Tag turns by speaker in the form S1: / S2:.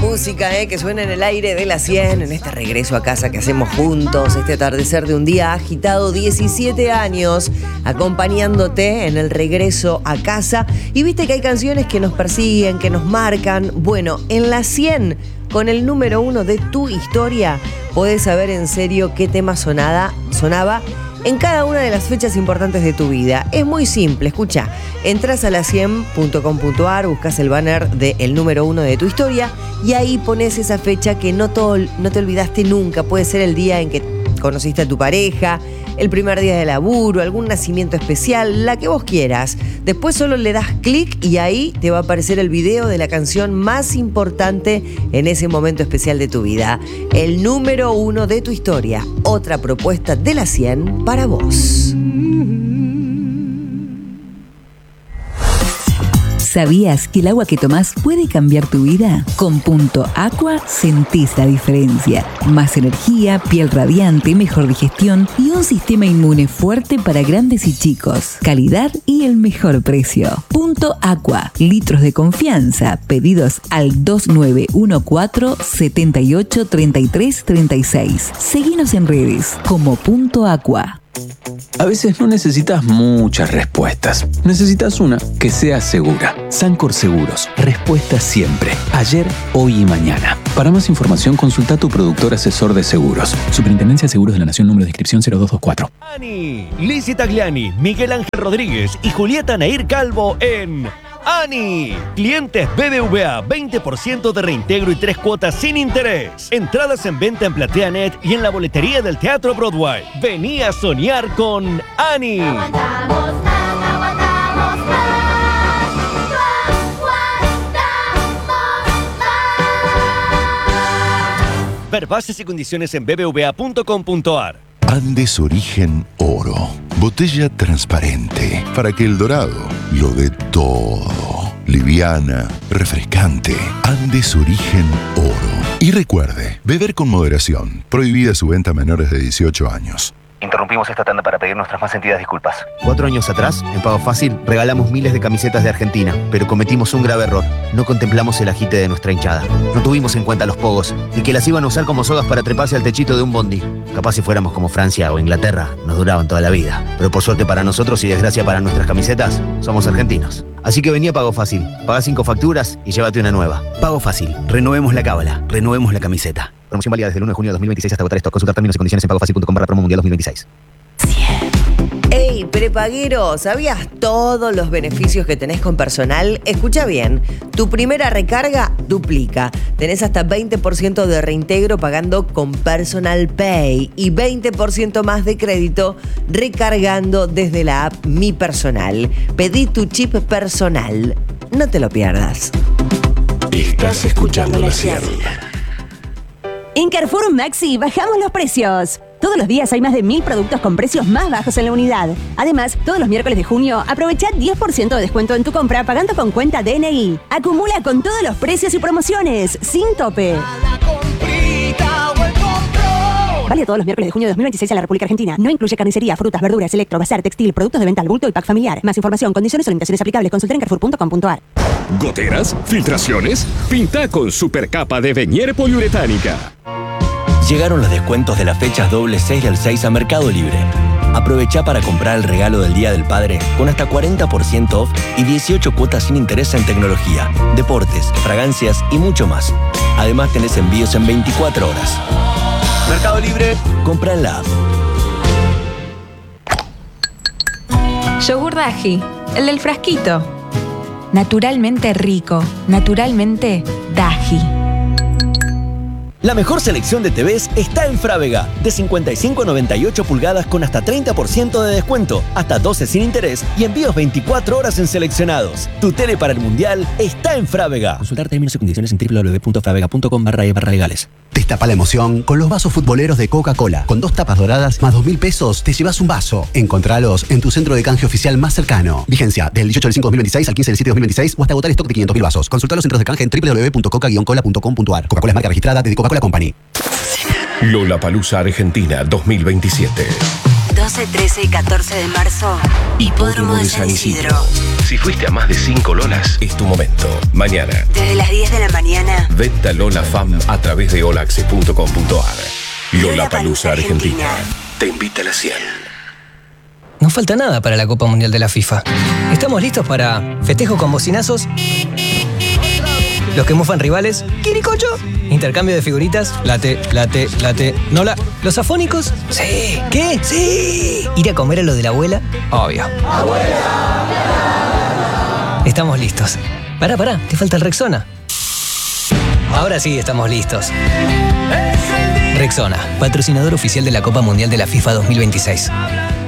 S1: música que suena en el aire de la 100, en este regreso a casa que hacemos juntos, este atardecer de un día agitado, 17 años, acompañándote en el regreso a casa. Y viste que hay canciones que nos persiguen, que nos marcan. Bueno, en la 100, con el número 1 de tu historia, podés saber en serio qué tema sonaba en cada una de las fechas importantes de tu vida. Es muy simple, escucha. Entras a la100.com.ar, buscas el banner del número 1 de tu historia y ahí pones esa fecha que no te olvidaste nunca. Puede ser el día en que conociste a tu pareja, el primer día de laburo, algún nacimiento especial, la que vos quieras. Después solo le das clic y ahí te va a aparecer el video de la canción más importante en ese momento especial de tu vida. El número 1 de tu historia. Otra propuesta de la 100 para vos.
S2: ¿Sabías que el agua que tomás puede cambiar tu vida? Con Punto Aqua sentís la diferencia. Más energía, piel radiante, mejor digestión y un sistema inmune fuerte para grandes y chicos. Calidad y el mejor precio. Punto Aqua. Litros de confianza. Pedidos al 2914-783336. Seguinos en redes como Punto Aqua.
S3: A veces no necesitas muchas respuestas. Necesitas una que sea segura. Sancor Seguros. Respuesta siempre. Ayer, hoy y mañana. Para más información, consulta a tu productor asesor de seguros. Superintendencia de Seguros de la Nación, número de inscripción 0224.
S4: Ani, Lizzy Tagliani, Miguel Ángel Rodríguez y Julieta Nair Calvo en Ani. Clientes BBVA, 20% de reintegro y 3 cuotas sin interés. Entradas en venta en PlateaNet y en la boletería del Teatro Broadway. Vení a soñar con Ani. Ver bases y condiciones en bbva.com.ar.
S5: Andes Origen Oro. Botella transparente para que el dorado lo dé todo. Liviana, refrescante. Andes Origen Oro. Y recuerde, beber con moderación. Prohibida su venta a menores de 18 años.
S6: Interrumpimos esta tanda para pedir nuestras más sentidas disculpas.
S7: 4 años atrás, en Pago Fácil, regalamos miles de camisetas de Argentina, pero cometimos un grave error. No contemplamos el agite de nuestra hinchada. No tuvimos en cuenta los pogos y que las iban a usar como sogas para treparse al techito de un bondi. Capaz si fuéramos como Francia o Inglaterra, nos duraban toda la vida. Pero por suerte para nosotros y desgracia para nuestras camisetas, somos argentinos. Así que vení a Pago Fácil, pagá 5 facturas y llévate una nueva. Pago Fácil, renovemos la cábala, renovemos la camiseta. Promoción válida desde el 1 de junio de 2026 hasta agotar stock. Consultar términos y condiciones en pagofacil.com/promo mundial 2026.
S1: ¡Ey, prepaguero! ¿Sabías todos los beneficios que tenés con Personal? Escucha bien, tu primera recarga duplica. Tenés hasta 20% de reintegro pagando con Personal Pay y 20% más de crédito recargando desde la app Mi Personal. Pedí tu chip Personal. No te lo pierdas.
S5: Estás escuchando la 100.
S8: En Carrefour Maxi bajamos los precios. Todos los días hay más de 1000 productos con precios más bajos en la unidad. Además, todos los miércoles de junio, aprovecha 10% de descuento en tu compra pagando con cuenta DNI. Acumula con todos los precios y promociones, sin tope. Vale todos los miércoles de junio de 2026 en la República Argentina. No incluye carnicería, frutas, verduras, electro, bazar, textil, productos de venta al bulto y pack familiar. Más información, condiciones o limitaciones aplicables. Consulta en carrefour.com.ar.
S9: ¿Goteras? ¿Filtraciones? Pinta con supercapa de Venier poliuretánica.
S4: Llegaron los descuentos de las fechas doble 6 del 6 a Mercado Libre. Aprovecha para comprar el regalo del Día del Padre con hasta 40% off y 18 cuotas sin interés en tecnología, deportes, fragancias y mucho más. Además tenés envíos en 24 horas. Mercado Libre, compra en la app.
S10: Yogur Daji, el del frasquito. Naturalmente rico, naturalmente Daji.
S4: La mejor selección de TVs está en Frávega. De 55 a 98 pulgadas con hasta 30% de descuento, hasta 12 sin interés y envíos 24 horas en seleccionados. Tu tele para el Mundial está en Frávega. Consultar términos y condiciones en www.fravega.com/legales.
S11: Destapa la emoción con los vasos futboleros de Coca-Cola. Con 2 tapas doradas más 2.000 pesos te llevas un vaso. Encontralos en tu centro de canje oficial más cercano. Vigencia del 18 del 5 de 2026 al 15 del 7 de 2026 o hasta agotar stock de 500.000 vasos. Consulta los centros de canje en www.coca-cola.com.ar. Coca-Cola es marca registrada de Coca-Cola Company.
S9: Lollapalooza Argentina 2027.
S12: 12, 13 y 14 de marzo, Hipódromo de San Isidro.
S13: Si fuiste a más de 5 Lolas, es tu momento. Mañana,
S12: Desde las 10 de la mañana,
S13: venta Lola Fam a través de olaxe.com.ar. Lollapalooza Argentina. Te invita a la 100.
S14: No falta nada para la Copa Mundial de la FIFA. Estamos listos para festejos con bocinazos, los que mufan rivales, ¡quiricocho! Intercambio de figuritas, late, nola. ¿Los afónicos? Sí. ¿Qué? Sí. ¿Ir a comer a lo de la abuela? Obvio. ¡Abuela! Estamos listos. Pará, te falta el Rexona. Ahora sí estamos listos. Rexona, patrocinador oficial de la Copa Mundial de la FIFA 2026.